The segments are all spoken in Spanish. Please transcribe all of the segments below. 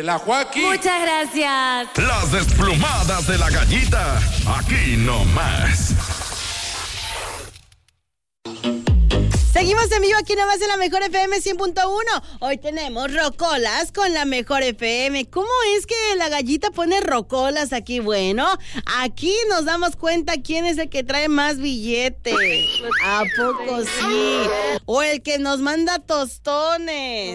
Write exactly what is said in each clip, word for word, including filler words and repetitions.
de la Joaquín. Muchas gracias. Las desplumadas de la gallita, aquí nomás. Seguimos en vivo aquí nomás en la Mejor F M cien punto uno. Hoy tenemos rocolas con la Mejor F M. ¿Cómo es que la gallita pone rocolas aquí? Bueno, aquí nos damos cuenta quién es el que trae más billete. ¿A poco sí? O el que nos manda tostones.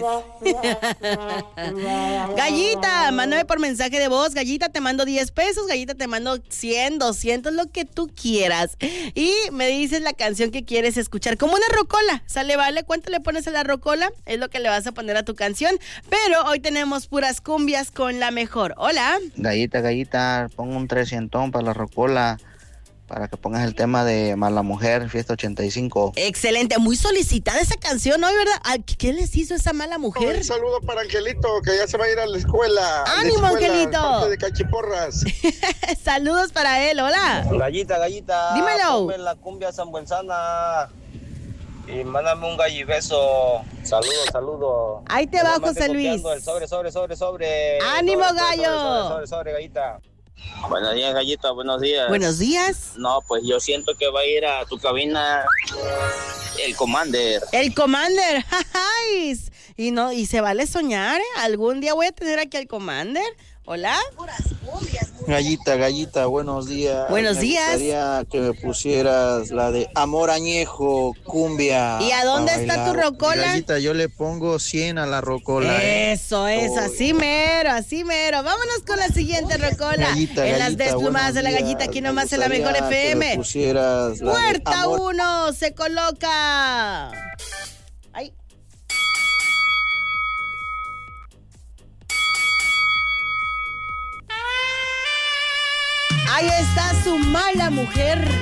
Gallita, mándame por mensaje de voz. Gallita, te mando diez pesos. Gallita, te mando cien, doscientos, lo que tú quieras. Y me dices la canción que quieres escuchar. Como una rocola. ¿Sale, vale? ¿Cuánto le pones a la rocola? Es lo que le vas a poner a tu canción. Pero hoy tenemos puras cumbias con la Mejor. Hola. Gallita, gallita, pongo un trescientón para la rocola, para que pongas el tema de Mala Mujer, Fiesta ochenta y cinco. Excelente, muy solicitada esa canción hoy, ¿verdad? ¿Qué les hizo esa mala mujer? Un saludo para Angelito, que ya se va a ir a la escuela. ¡Ánimo, la escuela, Angelito! Parte de Cachiporras. Saludos para él, hola. Gallita, gallita. Dímelo. Ponme la cumbia sanbuenzana. Y mándame un gallibeso. Saludos, saludos. Ahí te va, José Luis. El sobre, sobre, sobre, sobre. ¡Ánimo, sobre, gallo! Sobre, sobre, sobre, sobre, gallita. Buenos días, gallita, buenos días. Buenos días. No, pues yo siento que va a ir a tu cabina el Commander. El Commander, ¡ay! Y no, y se vale soñar, ¿eh? Algún día voy a tener aquí al Commander. Hola. Gallita, gallita, buenos días. Buenos me días. Me gustaría que me pusieras la de Amor Añejo, cumbia. ¿Y a dónde está tu rocola? Gallita, yo le pongo cien a la rocola. Eso es, Todo. así mero, así mero. Vámonos con la siguiente rocola. Gallita, en gallita, las desplumadas de la buenos gallita, días. aquí Me nomás en la Mejor gustaría F que M. me pusieras la de Puerta Amor- uno, se coloca. Ay. Ahí está su Mala Mujer.